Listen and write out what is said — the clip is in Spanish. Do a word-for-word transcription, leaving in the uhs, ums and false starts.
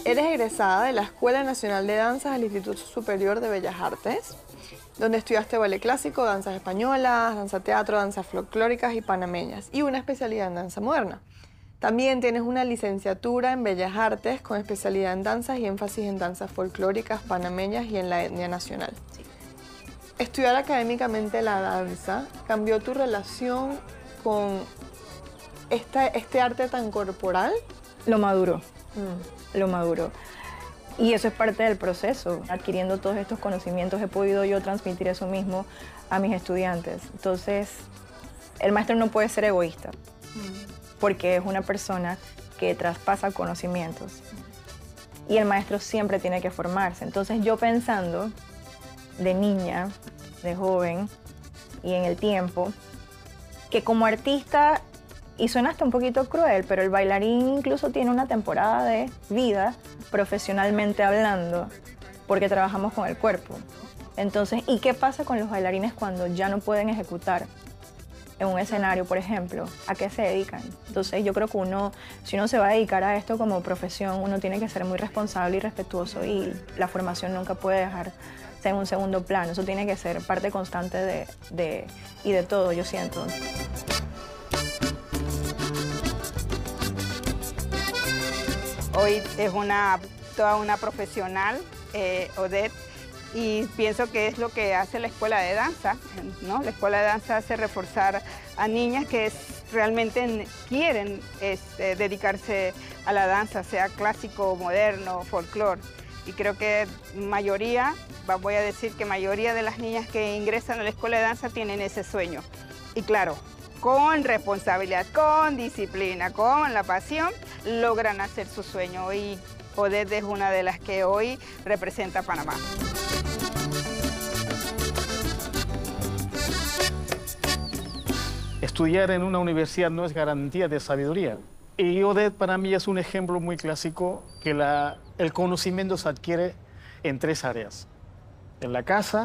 Eres egresada de la Escuela Nacional de Danzas del Instituto Superior de Bellas Artes, donde estudiaste ballet clásico, danzas españolas, danza teatro, danzas folclóricas y panameñas, y una especialidad en danza moderna. También tienes una licenciatura en Bellas Artes con especialidad en danzas y énfasis en danzas folclóricas, panameñas y en la etnia nacional. Sí. Estudiar académicamente la danza cambió tu relación con esta, este arte tan corporal. Lo maduró, Mm. lo maduró. Y eso es parte del proceso. Adquiriendo todos estos conocimientos he podido yo transmitir eso mismo a mis estudiantes. Entonces, el maestro no puede ser egoísta, mm. porque es una persona que traspasa conocimientos. Y el maestro siempre tiene que formarse. Entonces, yo pensando de niña, de joven y en el tiempo, que como artista, y suena hasta un poquito cruel, pero el bailarín incluso tiene una temporada de vida profesionalmente hablando, porque trabajamos con el cuerpo. Entonces, ¿y qué pasa con los bailarines cuando ya no pueden ejecutar en un escenario, por ejemplo? ¿A qué se dedican? Entonces, yo creo que uno, si uno se va a dedicar a esto como profesión, uno tiene que ser muy responsable y respetuoso, y la formación nunca puede dejarse en un segundo plano. Eso tiene que ser parte constante de, de, y de todo, yo siento. Hoy es una, toda una profesional, eh, Odette, y pienso que es lo que hace la escuela de danza, ¿no? La escuela de danza hace reforzar a niñas que es, realmente quieren este, dedicarse a la danza, sea clásico, moderno, folclore. Y creo que mayoría, voy a decir que mayoría de las niñas que ingresan a la escuela de danza tienen ese sueño. Y claro, con responsabilidad, con disciplina, con la pasión, logran hacer su sueño. Y Odette es una de las que hoy representa a Panamá. Estudiar en una universidad no es garantía de sabiduría. Y Odette para mí es un ejemplo muy clásico que la, el conocimiento se adquiere en tres áreas. En la casa,